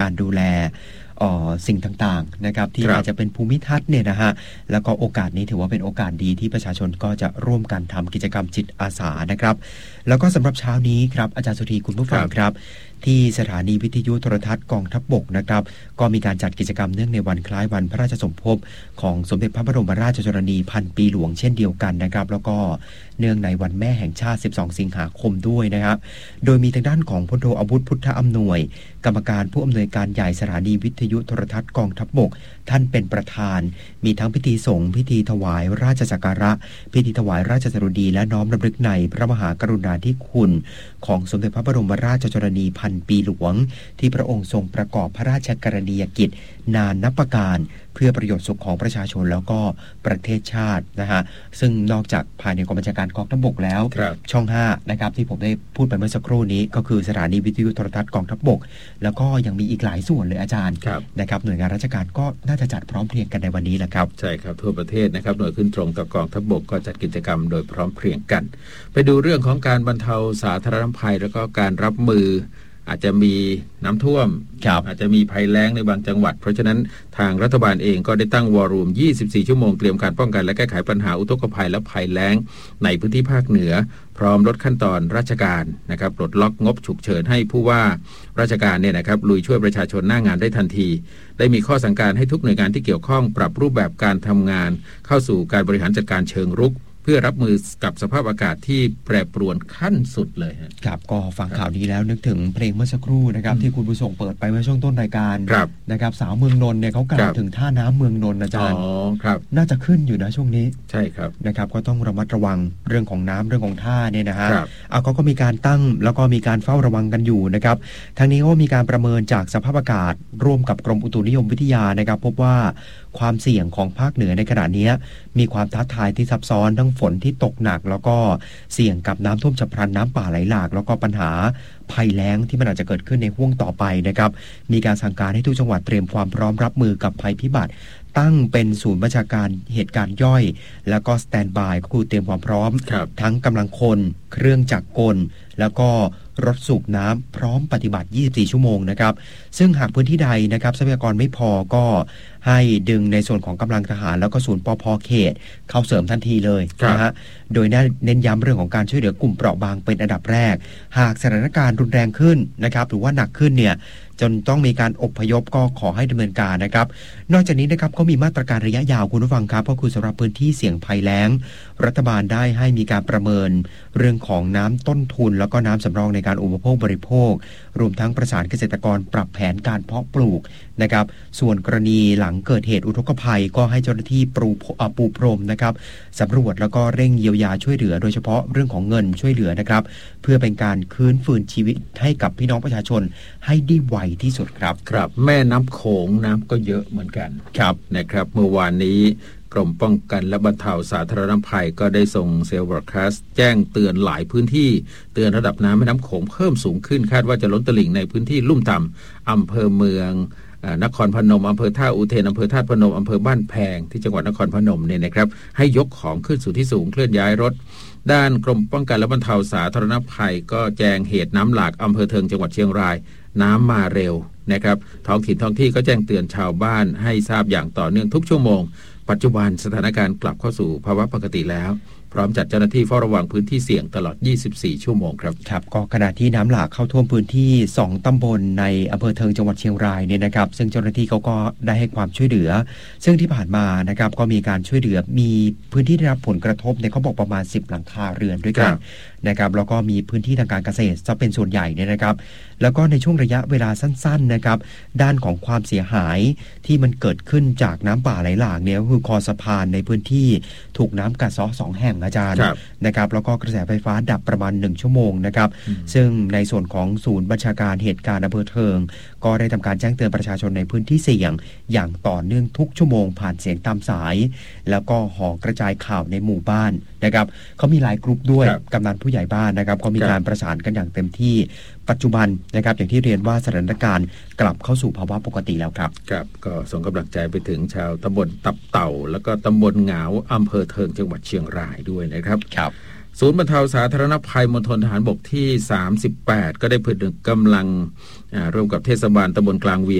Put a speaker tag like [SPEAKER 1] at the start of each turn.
[SPEAKER 1] การดูแลสิ่งต่างๆนะครับที่อาจจะเป็นภูมิทัศน์เนี่ยนะฮะแล้วก็โอกาสนี้ถือว่าเป็นโอกาสดีที่ประชาชนก็จะร่วมกันทำกิจกรรมจิตอาสานะครับแล้วก็สำหรับเช้านี้ครับอาจารย์สุธีคุณผู้ฟังครับที่สถานีวิทยุโทรทัศน์กองทัพบกนะครับก็มีการจัดกิจกรรมเนื่องในวันคล้ายวันพระราชสมภพของสมเด็จพระบรมราชชนนีพันปีหลวงเช่นเดียวกันนะครับแล้วก็เนื่องในวันแม่แห่งชาติ12สิงหาคมด้วยนะครับโดยมีทางด้านของพลโทอาวุธพุทธอำนวยกรรมการผู้อำนวยการใหญ่สถานีวิทยุโทรทัศน์กองทัพบกท่านเป็นประธานมีทั้งพิธีสงฆ์พิธีถวายราชสักการะพิธีถวายราชสดุดีและน้อมรำลึกในพระมหากรุณาธิคุณของสมเด็จพระบรมราชชนนีพันปีหลวงที่พระองค์ทรงประกอบพระราชกรณียกิจนานนับประการเพื่อประโยชน์สุขของประชาชนแล้วก็ประเทศชาตินะฮะซึ่งนอกจากภายในกองบัญชาการกองทัพบกแล้วช่อง5นะครับที่ผมได้พูดไปเมื่อสักครู่นี้ก็คือสถานีวิทยุโทรทัศน์กองทัพบกแล้วก็ยังมีอีกหลายส่วนเลยอาจารย์นะครับหน่วยงานราชการก็น่าจะจัดพร้อมเพรียงกันในวันนี้แหละครับ
[SPEAKER 2] ใช่ครับทั่วประเทศนะครับหน่วยขึ้นตรงกับกองทัพบกก็จัดกิจกรรมโดยพร้อมเพรียงกันไปดูเรื่องของการบรรเทาสาธารณภัยแล้วก็การรับมืออาจจะมีน้ำท่วมอาจจะมีภัยแล้งในบางจังหวัดเพราะฉะนั้นทางรัฐบาลเองก็ได้ตั้งวอร์รูม24ชั่วโมงเตรียมการป้องกันและแก้ไขปัญหาอุทกภัยและภัยแล้งในพื้นที่ภาคเหนือพร้อมลดขั้นตอนราชการนะครับปลดล็อกงบฉุกเฉินให้ผู้ว่าราชการเนี่ยนะครับลุยช่วยประชาชนหน้างานได้ทันทีได้มีข้อสั่งการให้ทุกหน่วยงานที่เกี่ยวข้องปรับรูปแบบการทำงานเข้าสู่การบริหารจัดการเชิงรุกเพื่อรับมือกับสภาพอากาศที่แปรปรวนขั้นสุดเลย
[SPEAKER 1] ครับก็ฟังข่าวนี้แล้วนึกถึงเพลงเมื่อสักครู่นะครับที่คุณผู้ชมเปิดไปเมื่อช่วงต้นรายการนะครับสาวเมืองนนท์เนี่ยเขากล่าวถึงท่าน้ำเมืองนนท์อาจารย์น่าจะขึ้นอยู่นะช่วงนี้
[SPEAKER 2] ใช่ครับ
[SPEAKER 1] นะครับก็ต้องระมัดระวังเรื่องของน้ำเรื่องของท่าเนี่ยนะฮะก็มีการตั้งแล้วก็มีการเฝ้าระวังกันอยู่นะครับทั้งนี้ก็มีการประเมินจากสภาพอากาศร่วมกับกรมอุตุนิยมวิทยานะครับพบว่าความเสี่ยงของภาคเหนือในขณะนี้มีความท้าทายที่ซับซ้อนทั้งฝนที่ตกหนักแล้วก็เสี่ยงกับน้ำท่วมฉับพลันน้ำป่าไหลหลากแล้วก็ปัญหาภัยแล้งที่มันอาจจะเกิดขึ้นในห่วงต่อไปนะครับมีการสั่งการให้ทุกจังหวัดเตรียมความพร้อมรับมือกับภัยพิบัติตั้งเป็นศูนย์บัญชาการเหตุการณ์ย่อยแล้วก็สแตนด์บายก็คือเตรียมความพร้อมทั้งกำลังคนเครื่องจักรกลแล้วก็รถสูบน้ำพร้อมปฏิบัติ24ชั่วโมงนะครับซึ่งหากพื้นที่ใดนะครับทรัพยากรไม่พอก็ให้ดึงในส่วนของกำลังทหารแล้วก็ศูนย์ปภ.เขตเข้าเสริมทันทีเลยนะฮะโดยเน้นย้ำเรื่องของการช่วยเหลือกลุ่มเปราะบางเป็นอันดับแรกหากสถานการณ์รุนแรงขึ้นนะครับหรือว่าหนักขึ้นเนี่ยจนต้องมีการอพยพก็ขอให้ดำเนินการนะครับนอกจากนี้นะครับก็มีมาตรการระยะยาวคุณผู้ฟังครับก็คือสำหรับพื้นที่เสี่ยงภัยแล้งรัฐบาลได้ให้มีการประเมินเรื่องของน้ำต้นทุนแล้วก็น้ำสำรองในการอุปโภคบริโภครวมทั้งประสานเกษตรกรปรับแผนการเพาะปลูกนะครับส่วนกรณีหลังเกิดเหตุอุทกภัยก็ให้เจ้าหน้าที่ปูพรมนะครับสำรวจแล้วก็เร่งเยียวยาช่วยเหลือโดยเฉพาะเรื่องของเงินช่วยเหลือนะครับเพื่อเป็นการคืนฟื้นชีวิตให้กับพี่น้องประชาชนให้ได้ไวที่สุดครับ
[SPEAKER 2] ครับแม่น้ำโขงน้ำก็เยอะเหมือนกัน
[SPEAKER 1] ครับ
[SPEAKER 2] นะครับเมื่อวานนี้กรมป้องกันและบรรเทาสาธารณภัยก็ได้ส่งเซลล์บรอดคาสต์แจ้งเตือนหลายพื้นที่เตือนระดับน้ำแม่น้ำโขงเพิ่มสูงขึ้นคาดว่าจะล้นตลิ่งในพื้นที่ลุ่มต่ำอำเภอเมืองนครพนมอำเภอท่าอุเทนอำเภอธาตุพนมอำเภอบ้านแพงที่จังหวัดนครพนมเนี่ยนะครับให้ยกของขึ้นสู่ที่สูงเคลื่อนย้ายรถด้านกรมป้องกันและบรรเทาสาธารณภัยก็แจ้งเหตุน้ำหลากอำเภอเทิงจังหวัดเชียงรายน้ำมาเร็วนะครับท้องถิ่นท้องที่ก็แจ้งเตือนชาวบ้านให้ทราบอย่างต่อเนื่องทุกชั่วโมงปัจจุบันสถานการณ์กลับเข้าสู่ภาวะปกติแล้วพร้อมจัดเจ้าหน้าที่เฝ้าระวังพื้นที่เสี่ยงตลอด24ชั่วโมงครับ
[SPEAKER 1] ครับก็ขณะที่น้ำหลากเข้าท่วมพื้นที่2ตำบลในอำเภอเทิงจังหวัดเชียงรายเนี่ยนะครับซึ่งเจ้าหน้าที่เขาก็ได้ให้ความช่วยเหลือซึ่งที่ผ่านมานะครับก็มีการช่วยเหลือมีพื้นที่ได้รับผลกระทบเนี่ยเขาบอกประมาณ10หลังคาเรือนด้วยกันนะครับแล้วก็มีพื้นที่ทางการเกษตรจะเป็นส่วนใหญ่เนี่ยนะครับแล้วก็ในช่วงระยะเวลาสั้นๆนะครับด้านของความเสียหายที่มันเกิดขึ้นจากน้ำป่าไหลหลากเนี่ยก็คือคอสะพานในพื้นที่ถูกน้ำกัดเซาะ2แห่งอาจารย์นะครับแล้วก็กระแสไฟฟ้าดับประมาณ1ชั่วโมงนะครับซึ่งในส่วนของศูนย์บัญชาการเหตุการณ์อำเภอเทิงก็ได้ทำการแจ้งเตือนประชาชนในพื้นที่เสี่ยงอย่างต่อเนื่องทุกชั่วโมงผ่านเสียงตามสายแล้วก็หอกระจายข่าวในหมู่บ้านนะครับเขามีหลายกลุ่มด้วยกำนันผู้ใหญ่บ้านนะครับก็มีการประสานกันอย่างเต็มที่ปัจจุบันนะครับอย่างที่เรียนว่าสถานการณ์กลับเข้าสู่ภาวะปกติแล้วครับ
[SPEAKER 2] ครับก็ส่งกำลังใจไปถึงชาวตำบลตับเต่าแล้วก็ตำบลเหงาอำเภอเทิงจังหวัดเชียงรายด้วยนะครับ
[SPEAKER 1] ครับ
[SPEAKER 2] ศูนย์บรรเทาสาธารณภัยมณฑลทหารบกที่38ก็ได้ผนึกกำลังร่วมกับเทศบาลตำบลกลางเวียง